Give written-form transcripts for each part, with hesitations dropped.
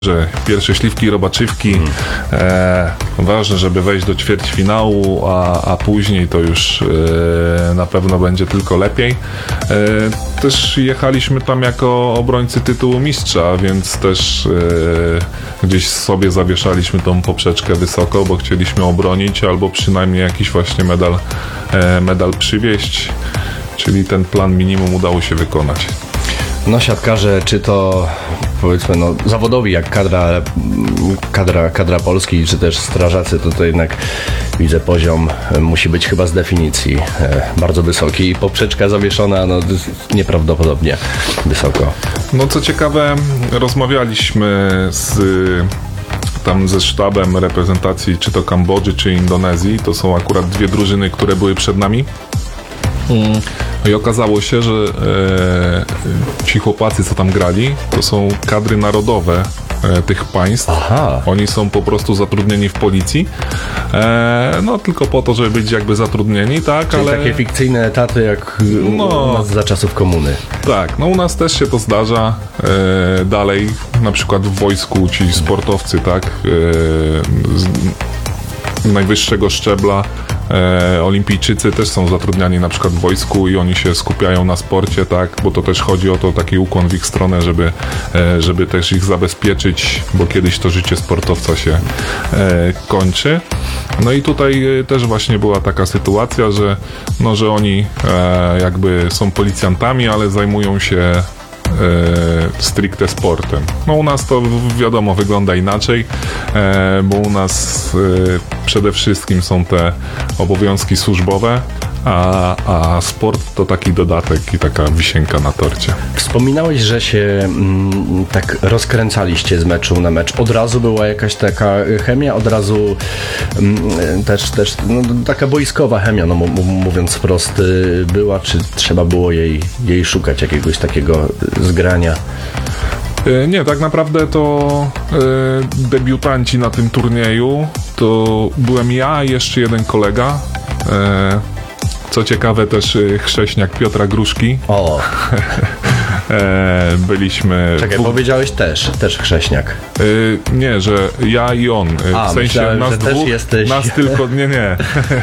że pierwsze śliwki i robaczywki, ważne, żeby wejść do ćwierćfinału, a później to już na pewno będzie tylko lepiej. Też jechaliśmy tam jako obrońcy tytułu mistrza, więc też gdzieś sobie zawieszaliśmy tą poprzeczkę wysoko, bo chcieliśmy obronić albo przynajmniej jakiś właśnie medal przywieźć, czyli ten plan minimum udało się wykonać. No siatkarze, czy to powiedzmy zawodowi jak kadra Polski, czy też strażacy, to jednak widzę poziom musi być chyba z definicji bardzo wysoki i poprzeczka zawieszona nieprawdopodobnie wysoko. No co ciekawe, rozmawialiśmy ze sztabem reprezentacji czy to Kambodży, czy Indonezji. To są akurat dwie drużyny, które były przed nami. I okazało się, że ci chłopacy, co tam grali, to są kadry narodowe tych państw. Aha. Oni są po prostu zatrudnieni w policji. Tylko po to, żeby być jakby zatrudnieni, tak? Czyli ale takie fikcyjne etaty jak u nas za czasów komuny. Tak, u nas też się to zdarza. Dalej, na przykład w wojsku ci sportowcy, tak? Z najwyższego szczebla. Olimpijczycy też są zatrudniani na przykład w wojsku i oni się skupiają na sporcie, tak, bo to też chodzi o to, taki ukłon w ich stronę, żeby też ich zabezpieczyć, bo kiedyś to życie sportowca się kończy. No i tutaj też właśnie była taka sytuacja, że oni jakby są policjantami, ale zajmują się stricte sportem. U nas to wiadomo wygląda inaczej, bo u nas przede wszystkim są te obowiązki służbowe, a sport to taki dodatek i taka wisienka na torcie. Wspominałeś, że się tak rozkręcaliście z meczu na mecz. Od razu była jakaś taka chemia, od razu też taka boiskowa chemia, mówiąc wprost, była, czy trzeba było jej szukać, jakiegoś takiego zgrania? Nie, tak naprawdę to debiutanci na tym turnieju to byłem ja i jeszcze jeden kolega. Co ciekawe też chrześniak Piotra Gruszki. O. Byliśmy... Czekaj, powiedziałeś też chrześniak. Nie, że ja i on. W sensie myślałem, nas dwóch, też jesteś... Nas tylko... Nie.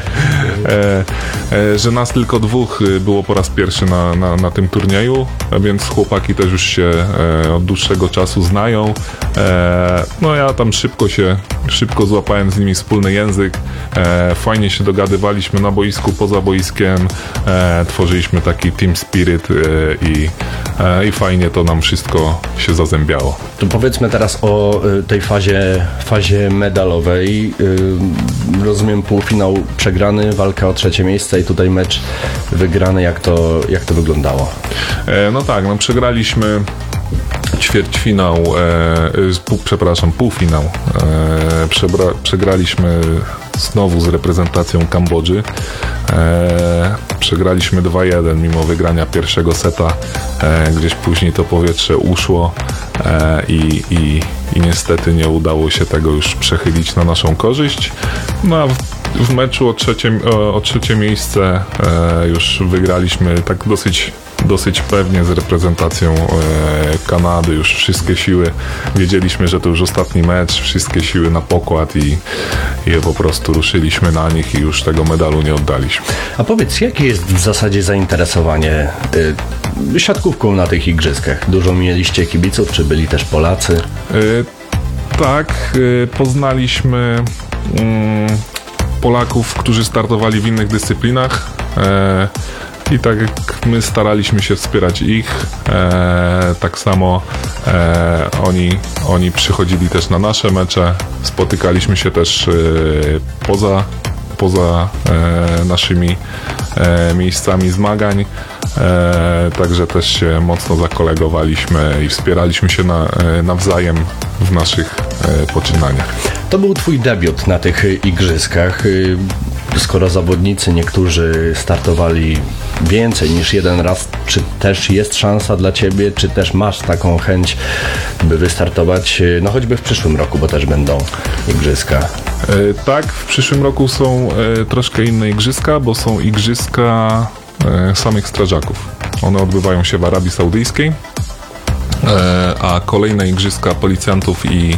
Że nas tylko dwóch było po raz pierwszy na tym turnieju, więc chłopaki też już się od dłuższego czasu znają. Ja tam szybko złapałem z nimi wspólny język. Fajnie się dogadywaliśmy na boisku, poza boiskiem. Tworzyliśmy taki team spirit i fajnie to nam wszystko się zazębiało. To powiedzmy teraz o tej fazie medalowej. Rozumiem, półfinał przegrany, walka o trzecie miejsce i tutaj mecz wygrany. Jak to wyglądało? Przegraliśmy ćwierćfinał, półfinał. Przegraliśmy znowu z reprezentacją Kambodży. Przegraliśmy 2-1 mimo wygrania pierwszego seta. Gdzieś później to powietrze uszło i niestety nie udało się tego już przechylić na naszą korzyść. A w meczu o trzecie miejsce już wygraliśmy tak dosyć pewnie z reprezentacją Kanady. Już wszystkie siły, wiedzieliśmy, że to już ostatni mecz, wszystkie siły na pokład i po prostu ruszyliśmy na nich i już tego medalu nie oddaliśmy. A powiedz, jakie jest w zasadzie zainteresowanie siatkówką na tych igrzyskach? Dużo mieliście kibiców, czy byli też Polacy? Tak, poznaliśmy Polaków, którzy startowali w innych dyscyplinach. I tak jak my staraliśmy się wspierać ich, tak samo oni przychodzili też na nasze mecze, spotykaliśmy się też poza naszymi miejscami zmagań, także też się mocno zakolegowaliśmy i wspieraliśmy się nawzajem w naszych poczynaniach. To był twój debiut na tych igrzyskach. Skoro zawodnicy niektórzy startowali więcej niż jeden raz, czy też jest szansa dla ciebie, czy też masz taką chęć, by wystartować, choćby w przyszłym roku, bo też będą igrzyska? Tak, w przyszłym roku są troszkę inne igrzyska, bo są igrzyska samych strażaków. One odbywają się w Arabii Saudyjskiej. a kolejne igrzyska policjantów i